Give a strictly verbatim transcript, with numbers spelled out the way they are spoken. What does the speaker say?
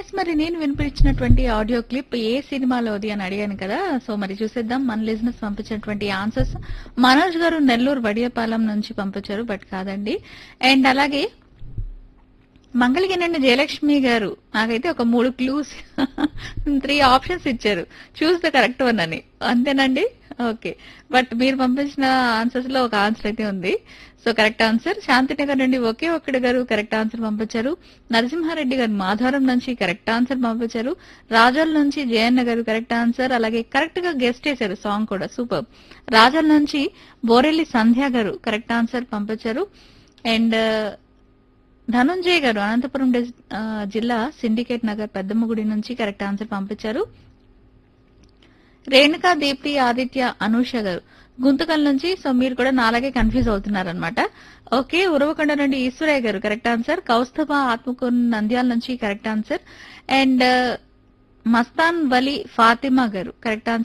Yes మరి నేను వినిపించినటువంటి audio clip ఏ సినిమాలోది అని అడిగాను కదా. సో మరి చూసేద్దాం మన లిజినెస్ పంపించినటువంటి ఆన్సర్స్. మనోజ్ గారు నెల్లూరు వడియపాలెం నుంచి పంపించారు, బట్ కాదండి. అండ్ అలాగే మంగళగిరి జయలక్ష్మి గారు నాకైతే ఒక మూడు క్లూస్ త్రీ ఆప్షన్స్ ఇచ్చారు, చూస్ ద కరెక్ట్ వన్ అని. అంతేనండి, ఓకే. బట్ మీరు పంపించిన ఆన్సర్స్ లో ఒక ఆన్సర్ అయితే ఉంది. So correct answer. శాంతినగర్ నుండి ఒకే ఒక్కడి గారు కరెక్ట్ ఆన్సర్ పంపించారు. నరసింహారెడ్డి గారు మాధవరం నుంచి కరెక్ట్ ఆన్సర్ పంపించారు. రాజోల్ నుంచి జయన్న గారు కరెక్ట్ ఆన్సర్. అలాగే కరెక్ట్ గా గెస్ట్ చేశారు, సాంగ్ కూడా సూపర్. రాజోల్ నుంచి బోరెల్లి సంధ్య గారు కరెక్ట్ ఆన్సర్ పంపించారు. అండ్ ధనుంజయ్ గారు అనంతపురం డిస్- ఆ, జిల్లా సిండికేట్ నగర్ పెద్దమ్మగుడి నుంచి కరెక్ట్ ఆన్సర్ పంపించారు. రేణుకా దీప్తి ఆదిత్య అనూష గారు గుంతకల్ నుంచి. సో మీరు కూడా నాలాగే కన్ఫ్యూజ్ అవుతున్నారనమాట. ఓకే. ఉరవకొండ నుండి ఈశ్వరయ్య గారు కరెక్ట్ ఆన్సర్. కౌస్తభ ఆత్మకూరు నంద్యాల నుంచి కరెక్ట్ ఆన్సర్. అండ్ మస్తాన్ వలి ఫాతిమా గారు కరెక్ట్ ఆన్సర్.